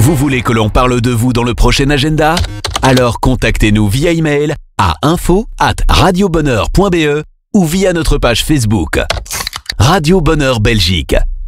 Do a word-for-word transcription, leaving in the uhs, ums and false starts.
Vous voulez que l'on parle de vous dans le prochain agenda? Alors contactez-nous via email à info arobase radiobonheur point b e ou via notre page Facebook. Radio Bonheur Belgique.